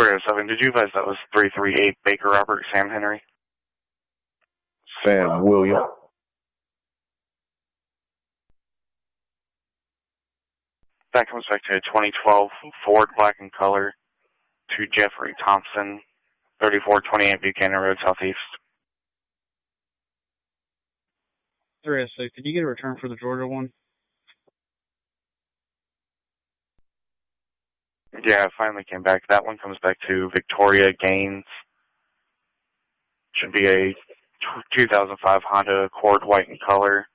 307, did you advise that was 338 Baker Robert, Sam Henry? Sam William. That comes back to a 2012 Ford Black and Color to Jeffrey Thompson, 3428 Buchanan Road, Southeast. 306, did you get a return for the Georgia one? Yeah, it finally came back. That one comes back to Victoria Gaines. Should be a 2005 Honda Accord white in color